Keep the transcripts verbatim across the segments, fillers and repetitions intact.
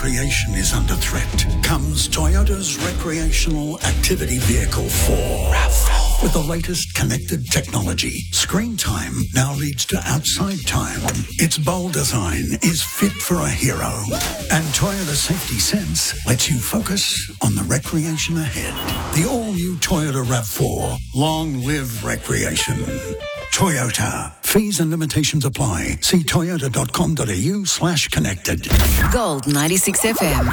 recreation is under threat, comes Toyota's recreational activity vehicle four. RAV four. With the latest connected technology, screen time now leads to outside time. Its bold design is fit for a hero. And Toyota Safety Sense lets you focus on the recreation ahead. The all-new Toyota RAV four. Long live recreation. Toyota. Fees and limitations apply. See toyota.com.au slash connected. Gold ninety-six F M.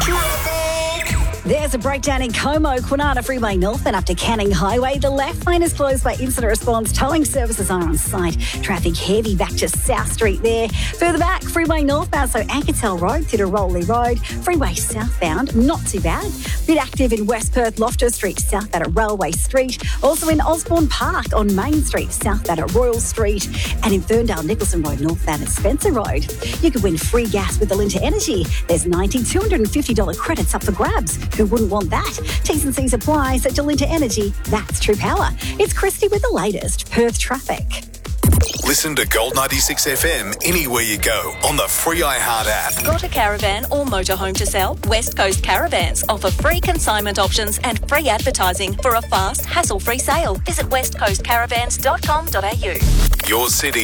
There's a breakdown in Como, Kwinana Freeway North and up to Canning Highway. The left lane is closed by incident response. Towing services are on site. Traffic heavy back to South Street there. Further back, Freeway northbound, so Ankertel Road through to Rowley Road. Freeway southbound, not too bad. Bit active in West Perth, Loftus Street, southbound at Railway Street. Also in Osborne Park on Main Street, southbound at Royal Street. And in Ferndale, Nicholson Road, northbound at Spencer Road. You could win free gas with Alinta Energy. There's ninety two hundred fifty dollars credits up for grabs. Who wouldn't want that? T's and C's apply. So Alinta Energy, that's true power. It's Christy with the latest Perth traffic. Listen to Gold ninety-six F M anywhere you go on the free iHeart app. Got a caravan or motorhome to sell? West Coast Caravans offer free consignment options and free advertising for a fast, hassle-free sale. Visit west coast caravans dot com dot a u. Your city,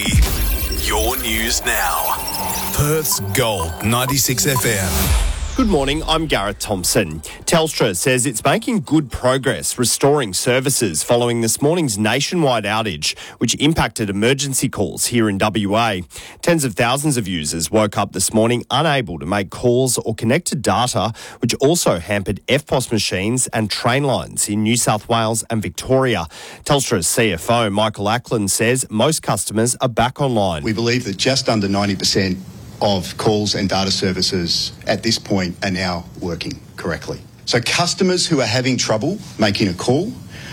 your news now. Perth's Gold ninety-six F M. Good morning, I'm Gareth Thompson. Telstra says it's making good progress restoring services following this morning's nationwide outage, which impacted emergency calls here in W A. Tens of thousands of users woke up this morning unable to make calls or connect to data, which also hampered F P O S machines and train lines in New South Wales and Victoria. Telstra's C F O, Michael Ackland, says most customers are back online. We believe that just under ninety percent of calls and data services at this point are now working correctly. So customers who are having trouble making a call,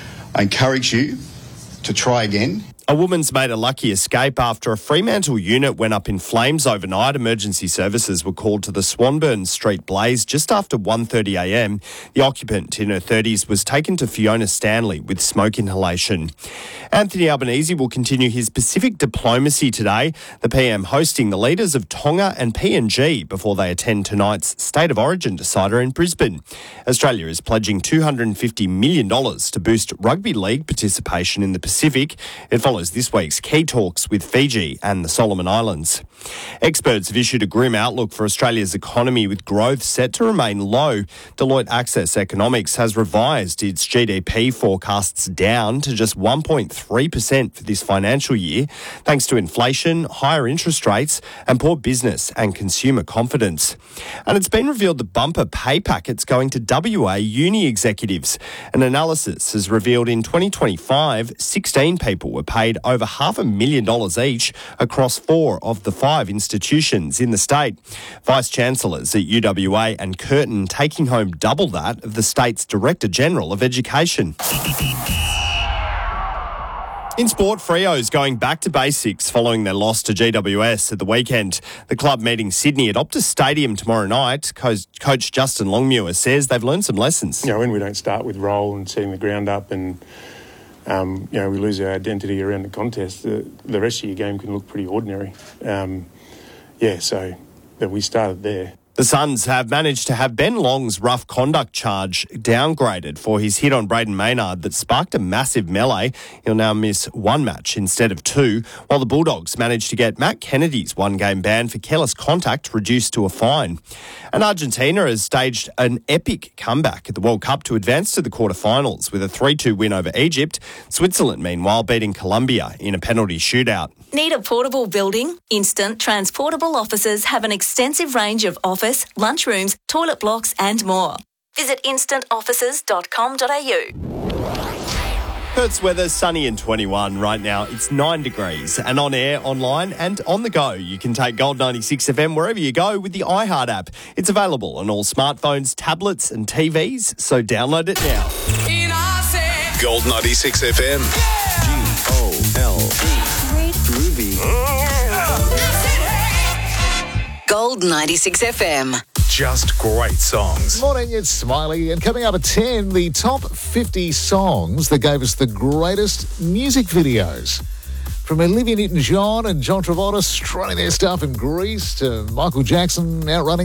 I encourage you to try again. A woman's made a lucky escape after a Fremantle unit went up in flames overnight. Emergency services were called to the Swanburn Street blaze just after one thirty a m. The occupant in her thirties was taken to Fiona Stanley with smoke inhalation. Anthony Albanese will continue his Pacific diplomacy today, the P M hosting the leaders of Tonga and P N G before they attend tonight's State of Origin decider in Brisbane. Australia is pledging two hundred fifty million dollars to boost rugby league participation in the Pacific. It follows this week's key talks with Fiji and the Solomon Islands. Experts have issued a grim outlook for Australia's economy, with growth set to remain low. Deloitte Access Economics has revised its G D P forecasts down to just one point three percent for this financial year, thanks to inflation, higher interest rates and poor business and consumer confidence. And it's been revealed the bumper pay packet's going to W A uni executives. An analysis has revealed in twenty twenty-five, sixteen people were paid over half a million dollars each across four of the five institutions in the state. Vice-Chancellors at U W A and Curtin taking home double that of the state's Director-General of Education. In sport, Freo's going back to basics following their loss to G W S at the weekend. The club meeting Sydney at Optus Stadium tomorrow night. Coach, Coach Justin Longmuir says they've learned some lessons. You know, when we don't start with roll and setting the ground up and Um, you know, we lose our identity around the contest, the, the rest of your game can look pretty ordinary. Um, yeah, so that we started there. The Suns have managed to have Ben Long's rough conduct charge downgraded for his hit on Braden Maynard that sparked a massive melee. He'll now miss one match instead of two, while the Bulldogs managed to get Matt Kennedy's one-game ban for careless contact reduced to a fine. And Argentina has staged an epic comeback at the World Cup to advance to the quarterfinals with a three two win over Egypt. Switzerland, meanwhile, beating Colombia in a penalty shootout. Need a portable building? Instant Transportable Offices have an extensive range of office, lunchrooms, toilet blocks and more. Visit instant offices dot com dot a u. Perth's weather, sunny and twenty-one right now. It's nine degrees and on air, online and on the go. You can take Gold ninety-six F M wherever you go with the iHeart app. It's available on all smartphones, tablets and T Vs, so download it now. Gold ninety-six F M. G O L D. Groovy. Gold ninety-six F M. Just great songs. Morning, it's Smiley. And coming up at ten, the top fifty songs that gave us the greatest music videos. From Olivia Newton-John and John Travolta strutting their stuff in Greece to Michael Jackson outrunning